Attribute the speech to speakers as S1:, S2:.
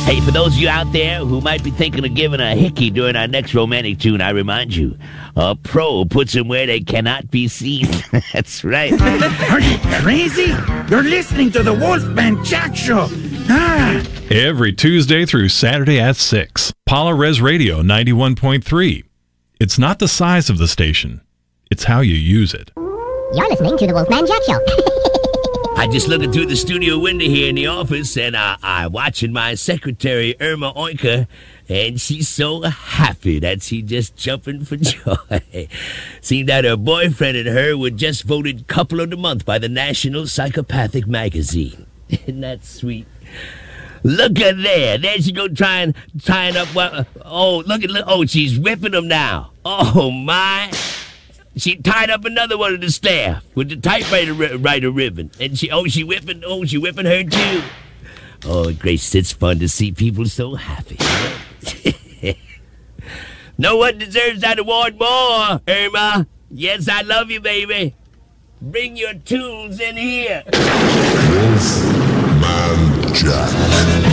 S1: Hey, for those of you out there who might be thinking of giving a hickey during our next romantic tune, I remind you, a pro puts them where they cannot be seen. That's right.
S2: Are you crazy? You're listening to the Wolfman Jack Show.
S3: Every Tuesday through Saturday at 6. Paula Res Radio 91.3. It's not the size of the station. It's how you use it.
S4: You're listening to the Wolfman Jack Show.
S1: I just looking through the studio window here in the office, and I watching my secretary, Irma Oinker, and she's so happy that she just jumping for joy. Seemed that her boyfriend and her were just voted Couple of the Month by the National Psychopathic Magazine. Isn't that sweet? Look at there. There she go tying up what? Oh, look. Oh, she's ripping them now. Oh, my. She tied up another one of the staff with the typewriter ribbon. And she whipping her too. Oh, Grace, it's fun to see people so happy. No one deserves that award more, Irma. Yes, I love you, baby. Bring your tools in here.
S5: Wolfman Jack.